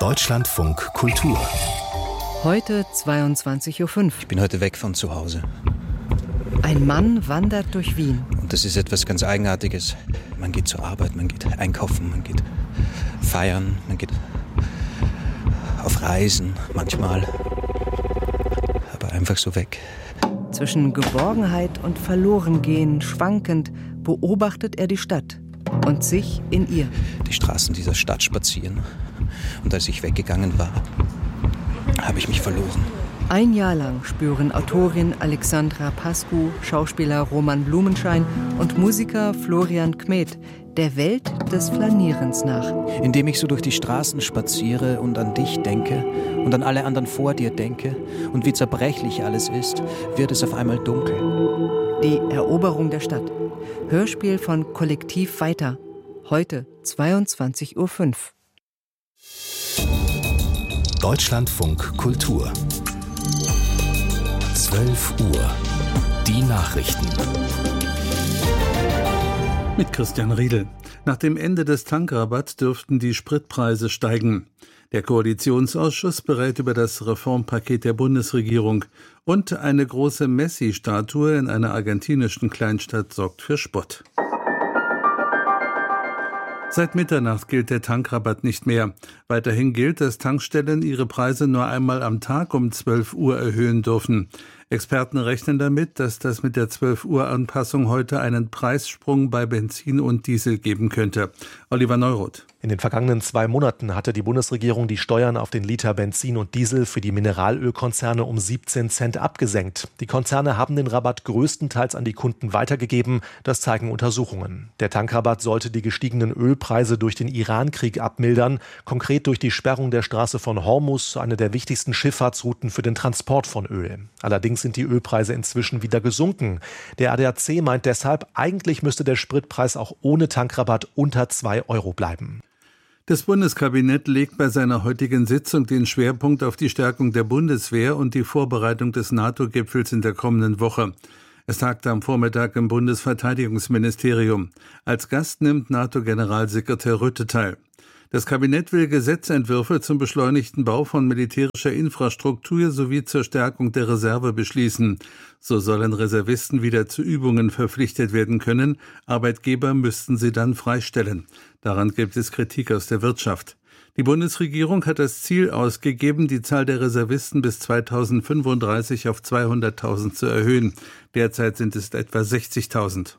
Deutschlandfunk Kultur. Heute 22:05 Uhr. Ich bin heute weg von zu Hause. Ein Mann wandert durch Wien. Und das ist etwas ganz Eigenartiges. Man geht zur Arbeit, man geht einkaufen, man geht feiern, man geht auf Reisen manchmal. Aber einfach so weg. Zwischen Geborgenheit und Verlorengehen schwankend beobachtet er die Stadt und sich in ihr. Die Straßen dieser Stadt spazieren. Und als ich weggegangen war, habe ich mich verloren. Ein Jahr lang spüren Autorin Alexandra Pascu, Schauspieler Roman Blumenschein und Musiker Florian Kmet der Welt des Flanierens nach. Indem ich so durch die Straßen spaziere und an dich denke und an alle anderen vor dir denke und wie zerbrechlich alles ist, wird es auf einmal dunkel. Die Eroberung der Stadt. Hörspiel von Kollektiv Weiter. Heute 22:05 Uhr. Deutschlandfunk Kultur. 12 Uhr. Die Nachrichten. Mit Christian Riedel. Nach dem Ende des Tankrabatts dürften die Spritpreise steigen. Der Koalitionsausschuss berät über das Reformpaket der Bundesregierung. Und eine große Messi-Statue in einer argentinischen Kleinstadt sorgt für Spott. Seit Mitternacht gilt der Tankrabatt nicht mehr. Weiterhin gilt, dass Tankstellen ihre Preise nur einmal am Tag um 12 Uhr erhöhen dürfen. Experten rechnen damit, dass das mit der 12-Uhr-Anpassung heute einen Preissprung bei Benzin und Diesel geben könnte. Oliver Neuroth. In den vergangenen 2 Monaten hatte die Bundesregierung die Steuern auf den Liter Benzin und Diesel für die Mineralölkonzerne um 17 Cent abgesenkt. Die Konzerne haben den Rabatt größtenteils an die Kunden weitergegeben. Das zeigen Untersuchungen. Der Tankrabatt sollte die gestiegenen Ölpreise durch den Iran-Krieg abmildern. Konkret durch die Sperrung der Straße von Hormuz, eine der wichtigsten Schifffahrtsrouten für den Transport von Öl. Allerdings sind die Ölpreise inzwischen wieder gesunken. Der ADAC meint deshalb, eigentlich müsste der Spritpreis auch ohne Tankrabatt unter 2 Euro bleiben. Das Bundeskabinett legt bei seiner heutigen Sitzung den Schwerpunkt auf die Stärkung der Bundeswehr und die Vorbereitung des NATO-Gipfels in der kommenden Woche. Es tagte am Vormittag im Bundesverteidigungsministerium. Als Gast nimmt NATO-Generalsekretär Rutte teil. Das Kabinett will Gesetzentwürfe zum beschleunigten Bau von militärischer Infrastruktur sowie zur Stärkung der Reserve beschließen. So sollen Reservisten wieder zu Übungen verpflichtet werden können. Arbeitgeber müssten sie dann freistellen. Daran gibt es Kritik aus der Wirtschaft. Die Bundesregierung hat das Ziel ausgegeben, die Zahl der Reservisten bis 2035 auf 200.000 zu erhöhen. Derzeit sind es etwa 60.000.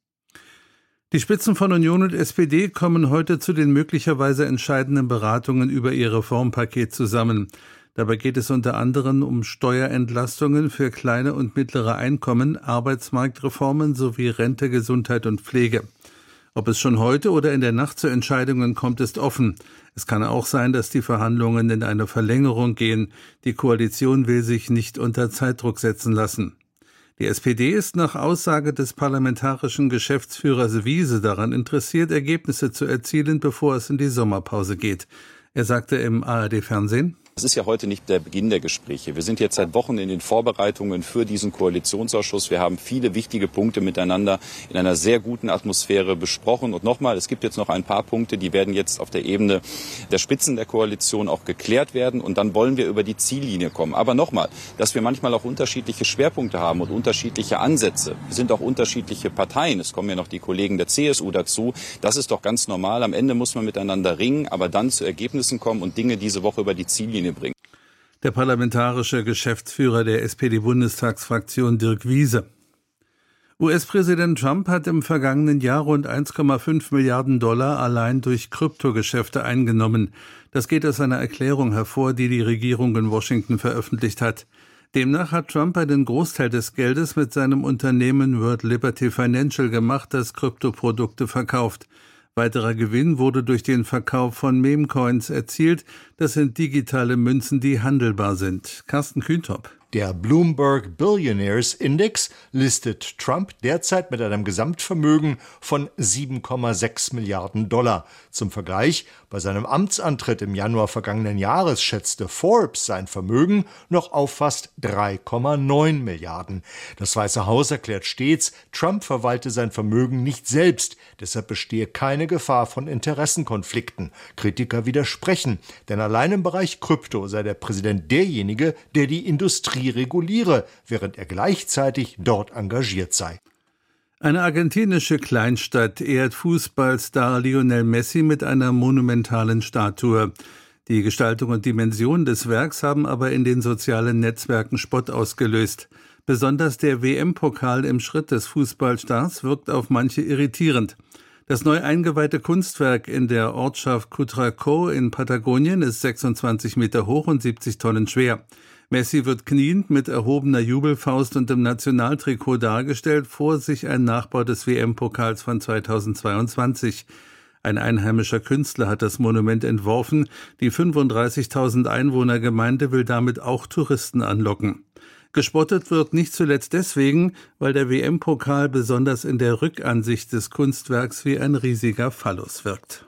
Die Spitzen von Union und SPD kommen heute zu den möglicherweise entscheidenden Beratungen über ihr Reformpaket zusammen. Dabei geht es unter anderem um Steuerentlastungen für kleine und mittlere Einkommen, Arbeitsmarktreformen sowie Rente, Gesundheit und Pflege. Ob es schon heute oder in der Nacht zu Entscheidungen kommt, ist offen. Es kann auch sein, dass die Verhandlungen in eine Verlängerung gehen. Die Koalition will sich nicht unter Zeitdruck setzen lassen. Die SPD ist nach Aussage des parlamentarischen Geschäftsführers Wiese daran interessiert, Ergebnisse zu erzielen, bevor es in die Sommerpause geht. Er sagte im ARD-Fernsehen: Es ist ja heute nicht der Beginn der Gespräche. Wir sind jetzt seit Wochen in den Vorbereitungen für diesen Koalitionsausschuss. Wir haben viele wichtige Punkte miteinander in einer sehr guten Atmosphäre besprochen. Und nochmal, es gibt jetzt noch ein paar Punkte, die werden jetzt auf der Ebene der Spitzen der Koalition auch geklärt werden. Und dann wollen wir über die Ziellinie kommen. Aber nochmal, dass wir manchmal auch unterschiedliche Schwerpunkte haben und unterschiedliche Ansätze. Wir sind auch unterschiedliche Parteien. Es kommen ja noch die Kollegen der CSU dazu. Das ist doch ganz normal. Am Ende muss man miteinander ringen, aber dann zu Ergebnissen kommen und Dinge diese Woche über die Ziellinie bringen. Der parlamentarische Geschäftsführer der SPD-Bundestagsfraktion Dirk Wiese. US-Präsident Trump hat im vergangenen Jahr rund 1,5 Milliarden Dollar allein durch Kryptogeschäfte eingenommen. Das geht aus einer Erklärung hervor, die die Regierung in Washington veröffentlicht hat. Demnach hat Trump einen Großteil des Geldes mit seinem Unternehmen World Liberty Financial gemacht, das Kryptoprodukte verkauft. Weiterer Gewinn wurde durch den Verkauf von Meme-Coins erzielt. Das sind digitale Münzen, die handelbar sind. Carsten Kühntopp. Der Bloomberg Billionaires Index listet Trump derzeit mit einem Gesamtvermögen von 7,6 Milliarden $. Zum Vergleich, bei seinem Amtsantritt im Januar vergangenen Jahres schätzte Forbes sein Vermögen noch auf fast 3,9 Milliarden. Das Weiße Haus erklärt stets, Trump verwalte sein Vermögen nicht selbst, deshalb bestehe keine Gefahr von Interessenkonflikten. Kritiker widersprechen, denn allein im Bereich Krypto sei der Präsident derjenige, der die Industrie reguliere, während er gleichzeitig dort engagiert sei. Eine argentinische Kleinstadt ehrt Fußballstar Lionel Messi mit einer monumentalen Statue. Die Gestaltung und Dimension des Werks haben aber in den sozialen Netzwerken Spott ausgelöst. Besonders der WM-Pokal im Schritt des Fußballstars wirkt auf manche irritierend. Das neu eingeweihte Kunstwerk in der Ortschaft Cutralcó in Patagonien ist 26 Meter hoch und 70 Tonnen schwer. Messi wird kniend mit erhobener Jubelfaust und im Nationaltrikot dargestellt, vor sich ein Nachbau des WM-Pokals von 2022. Ein einheimischer Künstler hat das Monument entworfen. Die 35.000 Einwohnergemeinde will damit auch Touristen anlocken. Gespottet wird nicht zuletzt deswegen, weil der WM-Pokal besonders in der Rückansicht des Kunstwerks wie ein riesiger Phallus wirkt.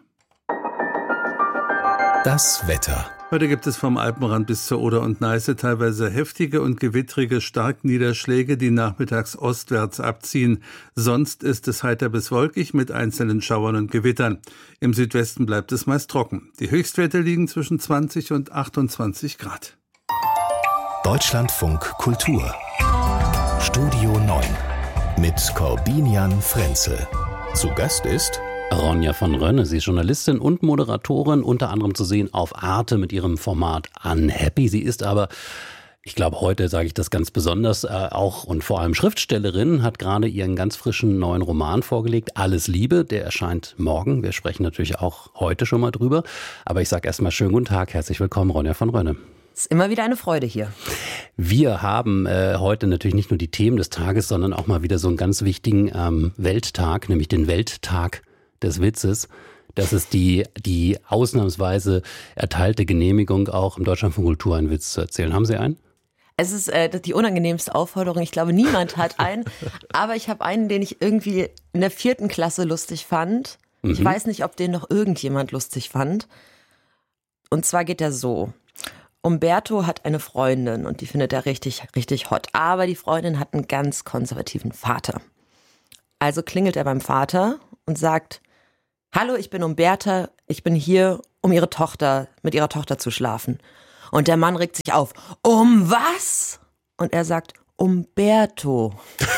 Das Wetter. Heute gibt es vom Alpenrand bis zur Oder und Neiße teilweise heftige und gewittrige Starkniederschläge, die nachmittags ostwärts abziehen. Sonst ist es heiter bis wolkig mit einzelnen Schauern und Gewittern. Im Südwesten bleibt es meist trocken. Die Höchstwerte liegen zwischen 20 und 28 Grad. Deutschlandfunk Kultur. Studio 9 mit Corbinian Frenzel. Zu Gast ist Ronja von Rönne, sie ist Journalistin und Moderatorin, unter anderem zu sehen auf Arte mit ihrem Format Unhappy. Sie ist aber, ich glaube heute sage ich das ganz besonders, auch und vor allem Schriftstellerin, hat gerade ihren ganz frischen neuen Roman vorgelegt, Alles Liebe, der erscheint morgen. Wir sprechen natürlich auch heute schon mal drüber, aber ich sage erstmal schönen guten Tag, herzlich willkommen Ronja von Rönne. Es ist immer wieder eine Freude hier. Wir haben heute natürlich nicht nur die Themen des Tages, sondern auch mal wieder so einen ganz wichtigen Welttag, nämlich den Welttag des Witzes. Das ist die ausnahmsweise erteilte Genehmigung, auch im Deutschlandfunk Kultur einen Witz zu erzählen. Haben Sie einen? Es ist die unangenehmste Aufforderung. Ich glaube, niemand hat einen. Aber ich habe einen, den ich irgendwie in der 4. Klasse lustig fand. Ich weiß nicht, ob den noch irgendjemand lustig fand. Und zwar geht er so. Umberto hat eine Freundin und die findet er richtig, richtig hot. Aber die Freundin hat einen ganz konservativen Vater. Also klingelt er beim Vater und sagt: Hallo, ich bin Umberta, ich bin hier, um mit ihrer Tochter zu schlafen. Und der Mann regt sich auf. Um was? Und er sagt, Umberto.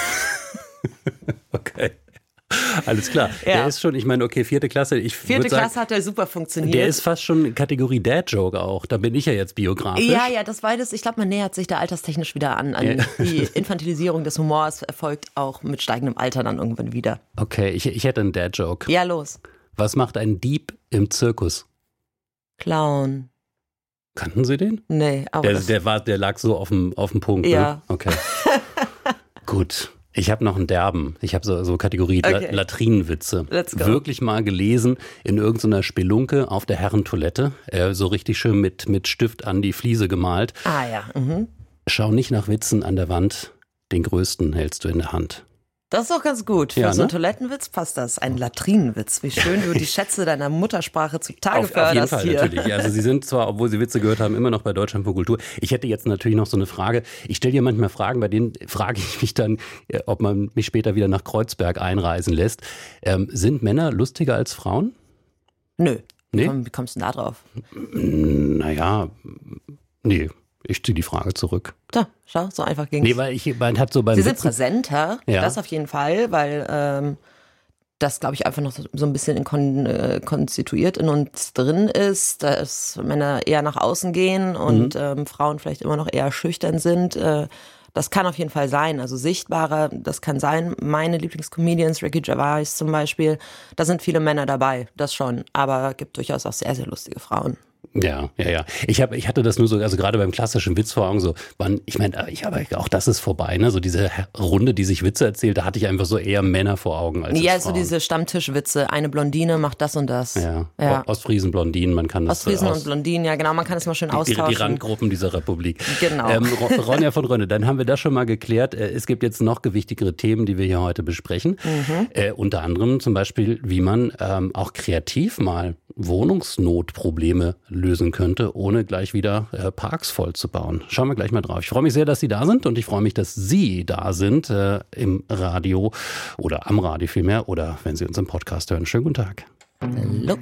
Okay. Alles klar. Ja. Der ist schon, ich meine, okay, 4. Klasse. 4. Klasse hat er super funktioniert. Der ist fast schon Kategorie Dad-Joke auch. Da bin ich ja jetzt biografisch. Ja, das war das. Ich glaube, man nähert sich da alterstechnisch wieder an. Die Infantilisierung des Humors erfolgt auch mit steigendem Alter dann irgendwann wieder. Okay, ich hätte einen Dad-Joke. Ja, los. Was macht ein Dieb im Zirkus? Clown. Kannten Sie den? Nee, aber der lag so auf dem Punkt. Ja. Ne? Okay. Gut. Ich habe noch einen derben. Ich habe so Kategorie Latrinenwitze. Let's go. Wirklich mal gelesen in irgendeiner Spelunke auf der Herrentoilette. So richtig schön mit Stift an die Fliese gemalt. Ah ja. Mhm. Schau nicht nach Witzen an der Wand. Den größten hältst du in der Hand. Das ist doch ganz gut. Für so einen Toilettenwitz passt das. Ein Latrinenwitz. Wie schön du die Schätze deiner Muttersprache zutage förderst. Auf jeden Fall, hier. natürlich. Also Sie sind zwar, obwohl Sie Witze gehört haben, immer noch bei Deutschlandfunk Kultur. Ich hätte jetzt natürlich noch so eine Frage. Ich stelle dir manchmal Fragen, bei denen frage ich mich dann, ob man mich später wieder nach Kreuzberg einreisen lässt. Sind Männer lustiger als Frauen? Nö. Nee? Wie kommst du denn da drauf? Naja, nee. Ich ziehe die Frage zurück. Da, schau, so einfach ging's. Nee, weil man hat so beim Sie sind Witzen präsenter, ja. Das auf jeden Fall, weil das, glaube ich, einfach noch so ein bisschen konstituiert in uns drin ist, dass Männer eher nach außen gehen und Frauen vielleicht immer noch eher schüchtern sind. Das kann auf jeden Fall sein, also sichtbarer, das kann sein. Meine Lieblingscomedians, Ricky Gervais zum Beispiel, da sind viele Männer dabei, das schon, aber gibt durchaus auch sehr, sehr lustige Frauen. Ja. Ich hatte das nur so, also gerade beim klassischen Witz vor Augen so, auch das ist vorbei, ne? So diese Runde, die sich Witze erzählt, da hatte ich einfach so eher Männer vor Augen als Ja, so Frauen. diese Stammtischwitze, eine Blondine macht das und das. Ja. Ostfriesen, Blondinen, man kann das Ostfriesen und Blondinen, ja genau, man kann es mal schön austauschen. Die Randgruppen dieser Republik. Genau. Ronja von Rönne, dann haben wir das schon mal geklärt. Es gibt jetzt noch gewichtigere Themen, die wir hier heute besprechen. Unter anderem zum Beispiel, wie man auch kreativ mal Wohnungsnotprobleme lösen könnte, ohne gleich wieder Parks voll zu bauen. Schauen wir gleich mal drauf. Ich freue mich sehr, dass Sie da sind und ich freue mich, dass Sie da sind im Radio oder am Radio vielmehr oder wenn Sie uns im Podcast hören. Schönen guten Tag. Hallo.